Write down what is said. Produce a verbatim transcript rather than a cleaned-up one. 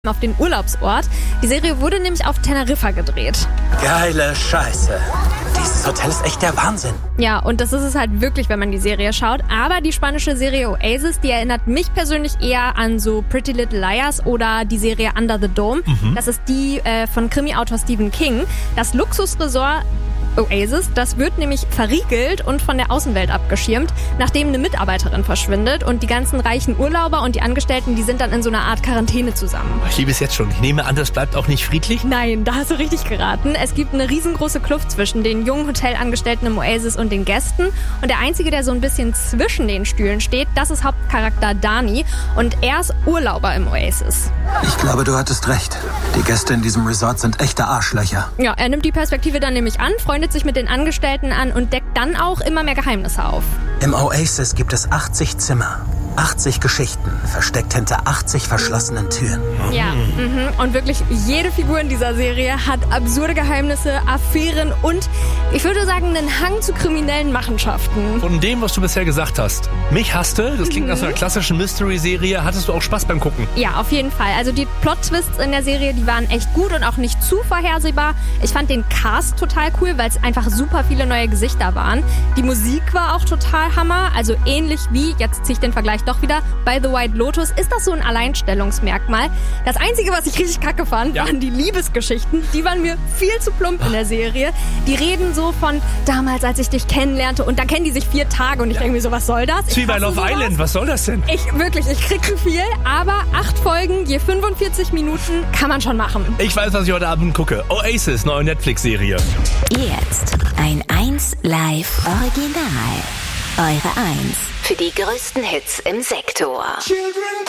auf den Urlaubsort. Die Serie wurde nämlich auf Teneriffa gedreht. Geile Scheiße. Dieses Hotel ist echt der Wahnsinn. Ja, und das ist es halt wirklich, wenn man die Serie schaut. Aber die spanische Serie Oasis, die erinnert mich persönlich eher an so Pretty Little Liars oder die Serie Under the Dome. Mhm. Das ist die äh, von Krimi-Autor Stephen King. Das Luxusresort Oasis, das wird nämlich verriegelt und von der Außenwelt abgeschirmt, nachdem eine Mitarbeiterin verschwindet und die ganzen reichen Urlauber und die Angestellten, die sind dann in so einer Art Quarantäne zusammen. Ich liebe es jetzt schon. Ich nehme an, das bleibt auch nicht friedlich? Nein, da hast du richtig geraten. Es gibt eine riesengroße Kluft zwischen den jungen Hotelangestellten im Oasis und den Gästen und der Einzige, der so ein bisschen zwischen den Stühlen steht, das ist Hauptcharakter Dani und er ist Urlauber im Oasis. Ich glaube, du hattest recht. Die Gäste in diesem Resort sind echte Arschlöcher. Ja, er nimmt die Perspektive dann nämlich an, freundet sich mit den Angestellten an und deckt dann auch immer mehr Geheimnisse auf. Im Oasis gibt es achtzig Zimmer, achtzig Geschichten, versteckt hinter achtzig verschlossenen Türen. Ja, mhm. Und wirklich jede Figur in dieser Serie hat absurde Geheimnisse, Affären und, ich würde sagen, einen Hang zu kriminellen Machenschaften. Von dem, was du bisher gesagt hast. Mich hasste, das klingt mhm. nach so einer klassischen Mystery-Serie. Hattest du auch Spaß beim Gucken? Ja, auf jeden Fall. Also die Plot-Twists in der Serie, die waren echt gut und auch nicht zu vorhersehbar. Ich fand den Cast total cool, weil es einfach super viele neue Gesichter waren. Die Musik war auch total Hammer, also ähnlich wie, jetzt ziehe ich den Vergleich doch wieder, bei The White Lotus ist das so ein Alleinstellungsmerkmal. Das Einzige, was ich richtig kacke fand, ja. waren die Liebesgeschichten. Die waren mir viel zu plump in der Serie. Die reden so von damals, als ich dich kennenlernte und dann kennen die sich vier Tage und ich ja. denke mir so, was soll das? Wie bei Love sowas. Island, was soll das denn? Ich, wirklich, ich krieg zu viel, aber acht Folgen, je fünfundvierzig Minuten, kann man schon machen. Ich weiß, was ich heute Abend gucke. Oasis, neue Netflix-Serie. Jetzt ein eins Live Original. Eure eins für die größten Hits im Sektor. Children.